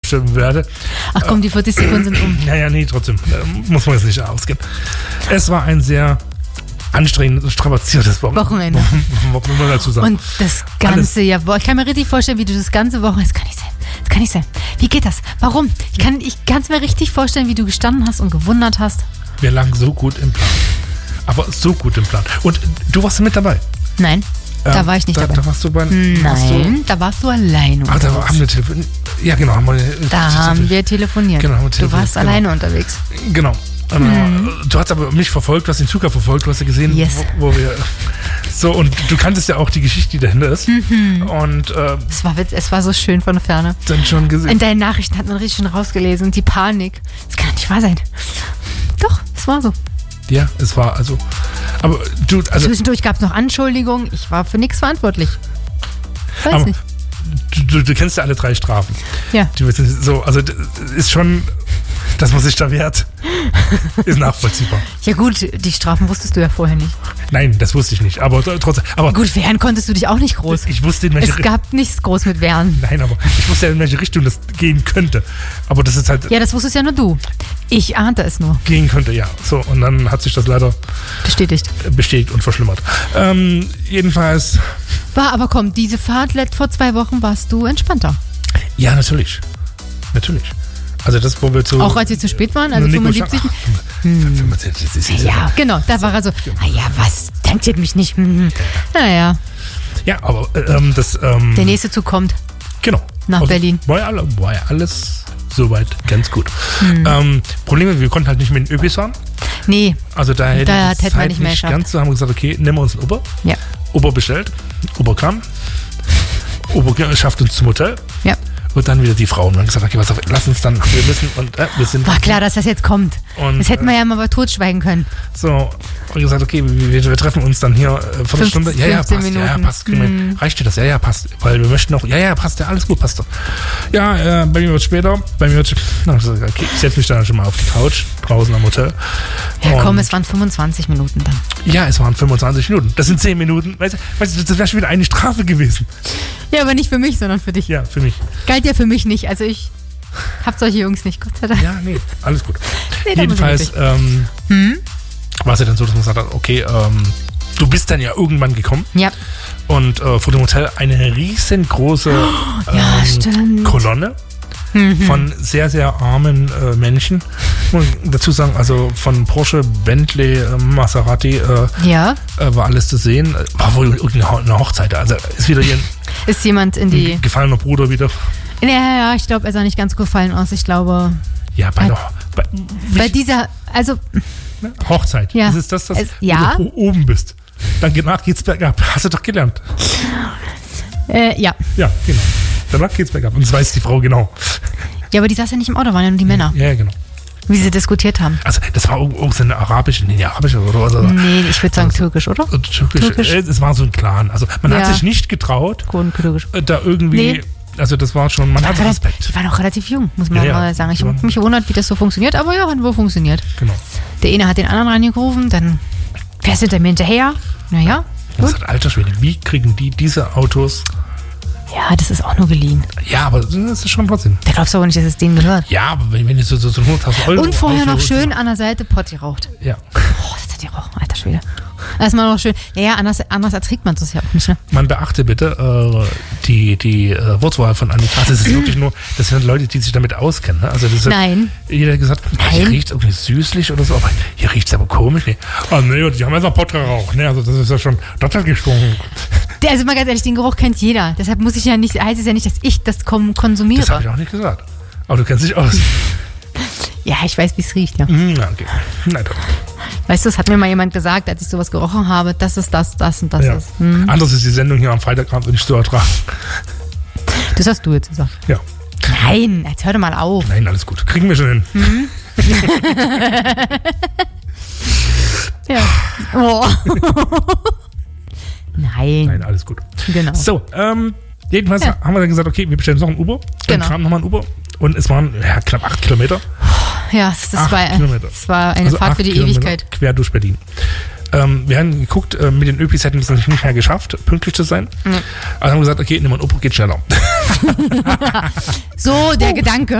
abstimmen werde. Ach komm, die 40 Sekunden sind um. Nee, trotzdem. Muss man jetzt nicht ausgehen. Es war ein sehr anstrengendes, strapaziertes Wochenende. Muss man dazu sagen. Und das ganze Jahr, ich kann mir richtig vorstellen, wie du das ganze Wochenende, das kann nicht sein. Wie geht das? Warum? Ich kann es mir richtig vorstellen, wie du gestanden hast und gewundert hast. Wir lagen so gut im Plan. Aber so gut im Plan. Und du warst mit dabei? Nein, da war ich nicht dabei. Da warst du bei... Nein, da warst du alleine unterwegs. Da haben wir telefoniert. Ja, genau. Haben wir telefoniert. Genau, du warst alleine unterwegs. Genau. Du hast aber mich verfolgt, du hast den Zug verfolgt, du hast ja gesehen, wo wir... So, und du kanntest ja auch die Geschichte, die dahinter ist. Und es war so schön von der Ferne. Dann schon gesehen. In deinen Nachrichten hat man richtig schon rausgelesen. Die Panik. Das kann nicht wahr sein. Doch, es war so. Ja, es war also... Aber du... Also, zwischendurch gab es noch Anschuldigungen. Ich war für nichts verantwortlich. Weiß nicht. Du kennst ja alle 3 Strafen. Ja. Also ist schon... Dass man sich da wehrt, ist nachvollziehbar. Ja gut, die Strafen wusstest du ja vorher nicht. Nein, das wusste ich nicht, aber trotzdem. Aber gut, wehren konntest du dich auch nicht groß. Ich wusste, in welche Es gab nichts groß mit Wehren. Nein, aber ich wusste ja, in welche Richtung das gehen könnte. Aber das ist halt... Ja, das wusstest ja nur du. Ich ahnte es nur. Gehen könnte, ja. So, und dann hat sich das leider... Bestätigt und verschlimmert. Jedenfalls... Aber komm, diese Fahrt vor 2 Wochen warst du entspannter. Ja, natürlich. Also das, wo wir zu... Auch als wir zu spät waren, also 75? 75. Ja, genau, da war er so, was, tangiert mich nicht. Naja. Ja, aber der nächste Zug kommt. Genau. Nach Berlin. War ja alles soweit ganz gut. Probleme, wir konnten halt nicht mit den Öpis fahren. Nee. Also da hätten wir halt nicht mehr geschafft. Ganz so, haben wir gesagt, okay, nehmen wir uns einen Uber. Ja. Uber bestellt. Uber kam. Uber schafft uns zum Hotel. Ja. Und dann wieder die Frauen. Wir haben gesagt, okay, lass uns dann, wir müssen und wir sind... War klar, dass das jetzt kommt. Und, das hätten wir ja mal bei totschweigen können. So, und gesagt, okay, wir treffen uns dann hier Viertelstunde. Ja, passt. Minuten. Ja, passt. Reicht dir das? Ja, passt. Weil wir möchten noch... Ja, passt. Ja, alles gut, passt doch. Ja, bei mir wird später. Okay, ich setze mich dann schon mal auf die Couch draußen am Hotel. Ja, komm, es waren 25 Minuten dann. Ja, es waren 25 Minuten. Das sind 10 Minuten. Weißt du, das wäre schon wieder eine Strafe gewesen. Ja, aber nicht für mich, sondern für dich. Ja, für mich. Galt ja für mich nicht. Also ich hab solche Jungs nicht, Gott sei Dank. Ja, nee, alles gut. Jedenfalls war es ja dann so, dass man gesagt hat, okay, du bist dann ja irgendwann gekommen. Ja. Und vor dem Hotel eine riesengroße Kolonne von sehr, sehr armen Menschen. Muss ich dazu sagen, also von Porsche, Bentley, Maserati war alles zu sehen. War wohl irgendeine Hochzeit. Also ist jemand in die... gefallener Bruder wieder. Ja, ich glaube, er sah nicht ganz gefallen aus. Ich glaube... Ja, bei dieser... Also... Hochzeit. Ja. Das ist das, wo du oben bist. Danach geht's bergab. Hast du doch gelernt. Ja. Ja, genau. Danach geht's bergab. Und das weiß die Frau genau. Ja, aber die saß ja nicht im Auto, waren ja nur die Männer. Ja, genau. Wie sie diskutiert haben. Also, das war auch so eine arabische, oder? Nee, ich würde sagen türkisch, oder? Türkisch. Es war so ein Clan. Also, man hat sich nicht getraut, da irgendwie... Nee. Also das war schon, man hatte Respekt. Die waren auch relativ jung, muss man mal sagen. Ich habe mich gewundert, wie das so funktioniert, aber ja, hat wohl funktioniert. Genau. Der eine hat den anderen reingerufen, dann wer ist hinter mir hinterher? Naja. Das hat alter Schwede. Wie kriegen die diese Autos? Ja, das ist auch nur geliehen. Ja, aber das ist schon trotzdem. Da glaubst du aber nicht, dass es denen gehört. Ja, aber wenn du so 100.000 Euro... Und vorher noch schön an der Seite Pott geraucht. Ja. Oh, das hat die rauchen, alter Schwede. Erstmal noch schön. Ja, anders erträgt man das ja auch nicht, ne? Man beachte bitte die Wortwahl von Annika. Also es ist wirklich nur, das sind Leute, die sich damit auskennen. Ne? Also das Nein. Jeder hat gesagt, hier riecht es irgendwie süßlich oder so, aber hier riecht es aber komisch. Nee. Oh nee, die haben einfach Pott geraucht. Ne? Also das ist ja schon, das hat gestunken. Also mal ganz ehrlich, den Geruch kennt jeder. Deshalb heißt es ja nicht, dass ich das konsumiere. Das habe ich auch nicht gesagt. Aber du kennst dich aus. Ja, ich weiß, wie es riecht, ja. Okay. Nein, doch. Weißt du, es hat mir mal jemand gesagt, als ich sowas gerochen habe, dass es das und das ist. Anders ist die Sendung hier am Freitagabend nicht zu ertragen. Das hast du jetzt gesagt. Ja. Nein, jetzt hör doch mal auf. Nein, alles gut. Kriegen wir schon hin. Ja. Oh. Nein, alles gut. Genau. So, jedenfalls haben wir dann gesagt, okay, wir bestellen noch ein Uber. Dann kam nochmal ein Uber. Und es waren knapp 8 Kilometer. Ja, das war eine Fahrt für die Ewigkeit. Quer durch Berlin. Wir haben geguckt, mit den Öpis hätten wir es nicht mehr geschafft, pünktlich zu sein. Also haben wir gesagt, okay, nehmen wir ein Uber, geht schneller. So, der Gedanke.